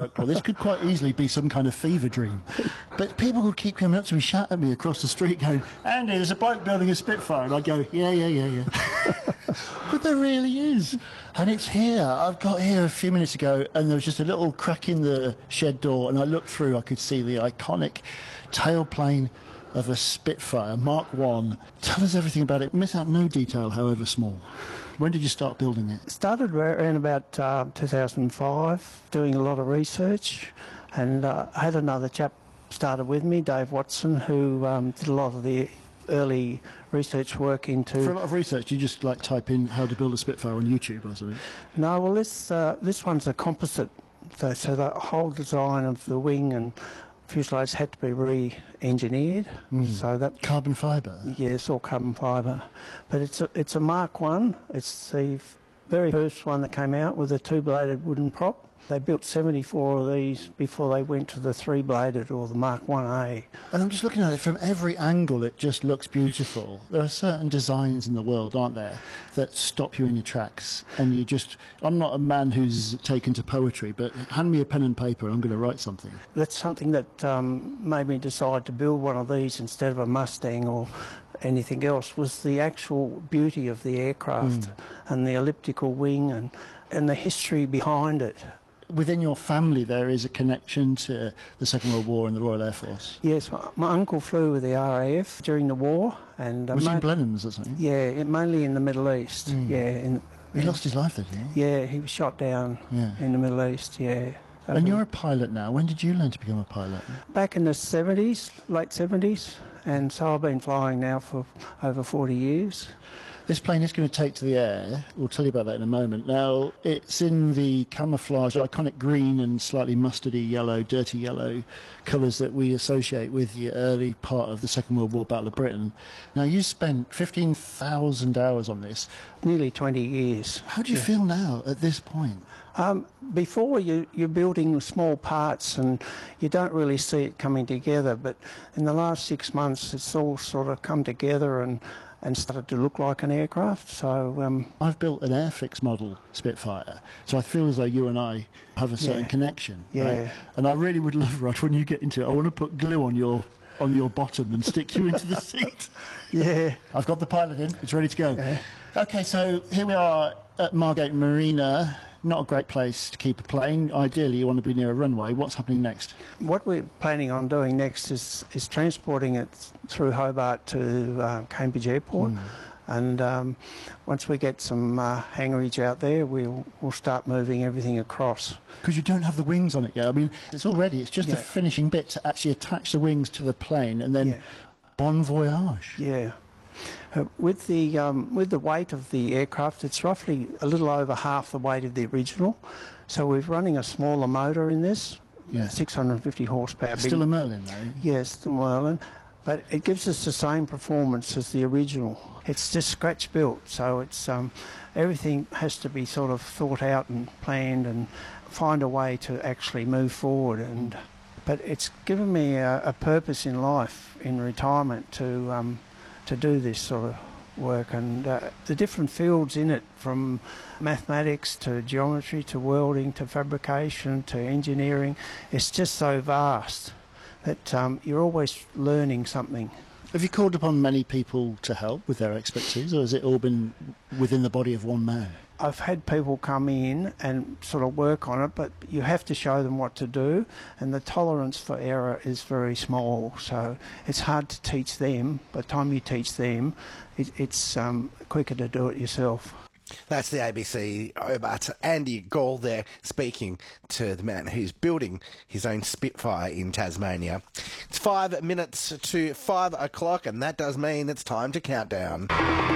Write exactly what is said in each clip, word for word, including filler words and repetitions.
hooked. Well, this could quite easily be some kind of fever dream. But people would keep coming up to me, shout at me across the street, going, Andy, there's a bloke building a Spitfire. And I go, yeah, yeah, yeah, yeah. But there really is. And it's here. I've got here a few minutes ago, and there was just a little crack in the shed door, and I looked through, I could see the iconic tailplane of a Spitfire, Mark one. Tell us everything about it. Miss out no detail, however small. When did you start building it? Started around about uh, two thousand five, doing a lot of research, and uh, I had another chap started with me, Dave Watson, who um, did a lot of the early research work into... For a lot of research, you just like type in how to build a Spitfire on YouTube or something? No, well, this uh, this one's a composite, so, so the whole design of the wing and fuselage had to be re-engineered. Mm. So that carbon fibre. Yeah, it's all carbon fibre, but it's a, it's a Mark one. It's the very first one that came out with a two-bladed wooden prop. They built seventy-four of these before they went to the three-bladed or the Mark one A. And I'm just looking at it from every angle, it just looks beautiful. There are certain designs in the world, aren't there, that stop you in your tracks. And you just... I'm not a man who's taken to poetry, but hand me a pen and paper and I'm going to write something. That's something that um, made me decide to build one of these instead of a Mustang or anything else, was the actual beauty of the aircraft mm. and the elliptical wing and, and the history behind it. Within your family, there is a connection to the Second World War and the Royal Air Force. Yes, my, my uncle flew with the R A F during the war, and uh, was he in Blenheims or something? Yeah, it, mainly in the Middle East. Mm. Yeah, in, he lost his life, didn't he? Yeah, he was shot down yeah. in the Middle East. Yeah. And you're a pilot now. When did you learn to become a pilot? Back in the seventies, late seventies, and so I've been flying now for over forty years. This plane is going to take to the air. We'll tell you about that in a moment. Now, it's in the camouflage, iconic green and slightly mustardy yellow, dirty yellow colours that we associate with the early part of the Second World War Battle of Britain. Now, you spent fifteen thousand hours on this. Nearly twenty years. How do you yeah. feel now at this point? Um, before, you, you're building small parts and you don't really see it coming together, but in the last six months, it's all sort of come together and and started to look like an aircraft. So um, I've built an Airfix model Spitfire, so I feel as though you and I have a certain yeah. connection. Yeah. Right? And I really would love, Rod, when you get into it, I want to put glue on your on your bottom and stick you into the seat. Yeah. I've got the pilot in. It's ready to go. Yeah. Okay, so here we are at Margate Marina. Not a great place to keep a plane. Ideally, you want to be near a runway. What's happening next? What we're planning on doing next is, is transporting it through Hobart to uh, Cambridge Airport. Mm. And um, once we get some uh, hangarage out there, we'll, we'll start moving everything across. Because you don't have the wings on it yet. I mean, it's all ready. It's just yeah. the finishing bit to actually attach the wings to the plane and then yeah. bon voyage. Yeah. Uh, with the um, with the weight of the aircraft, it's roughly a little over half the weight of the original. So we're running a smaller motor in this, yeah. six hundred fifty horsepower. Still a Merlin, though? Yes, still Merlin. But it gives us the same performance as the original. It's just scratch built, so it's um, everything has to be sort of thought out and planned and find a way to actually move forward. And but it's given me a, a purpose in life, in retirement, to um, to do this sort of work, and uh, the different fields in it, from mathematics to geometry to welding to fabrication to engineering, it's just so vast that um, you're always learning something. Have you called upon many people to help with their expertise, or has it all been within the body of one man? I've had people come in and sort of work on it, but you have to show them what to do, and the tolerance for error is very small, so it's hard to teach them. By the time you teach them, it, it's um, quicker to do it yourself. That's the A B C Hobart Andy Gall there speaking to the man who's building his own Spitfire in Tasmania. It's five minutes to five o'clock, and that does mean it's time to count down.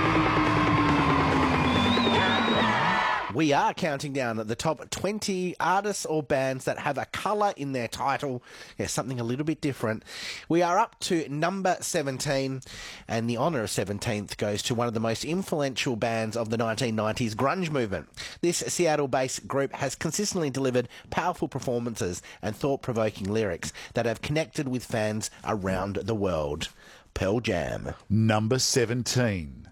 We are counting down the top twenty artists or bands that have a colour in their title. Yeah, something a little bit different. We are up to number seventeen, and the honour of seventeenth goes to one of the most influential bands of the nineteen nineties grunge movement. This Seattle-based group has consistently delivered powerful performances and thought-provoking lyrics that have connected with fans around the world. Pearl Jam. Number seventeen.